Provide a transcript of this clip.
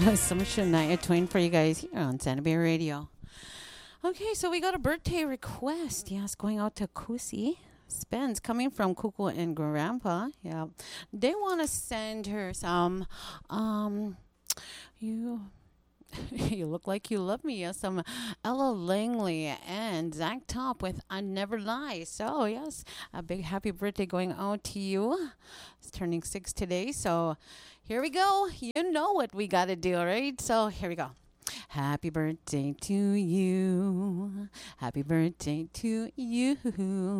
Some Shania Twain for you guys here on Santa Bay Radio. Okay, so we got a birthday request. Yes, going out to Kusi. Spence coming from Kuku and Grandpa. Yeah. They want to send her some you you look like you love me. Yes, some Ella Langley and Zach Top with I Never Lie. So, yes, a big happy birthday going out to you. It's turning 6 today. So, here we go. You know what we got to do, right? So, here we go. Happy birthday to you. Happy birthday to you.